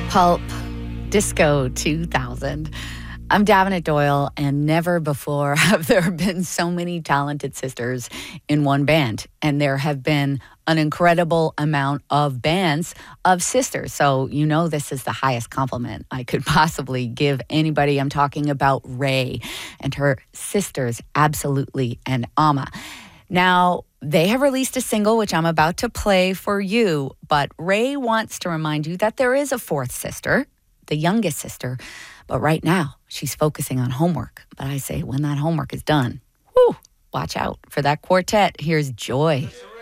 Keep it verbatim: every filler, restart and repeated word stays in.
Pulp, Disco two thousand. I'm Davenant Doyle, and never before have there been so many talented sisters in one band. And there have been an incredible amount of bands of sisters. So you know this is the highest compliment I could possibly give anybody. I'm talking about Raye and her sisters, Absolutely and Amma. Now, they have released a single, which I'm about to play for you, but Raye wants to remind you that there is a fourth sister, the youngest sister, but right now she's focusing on homework. But I say when that homework is done, whew, watch out for that quartet. Here's Joy.